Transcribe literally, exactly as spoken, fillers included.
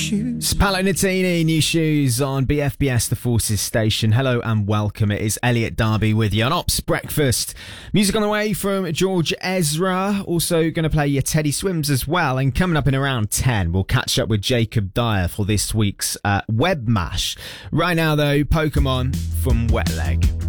It's Paolo Nutini, New Shoes on B F B S The Forces station. Hello and welcome. It is Elliot Darby with you on Ops Breakfast. Music on the way from George Ezra. Also going to play your Teddy Swims as well. And coming up in around ten, we'll catch up with Jacob Dyer for this week's uh, Web Mash. Right now though, Pokemon from Wet Leg.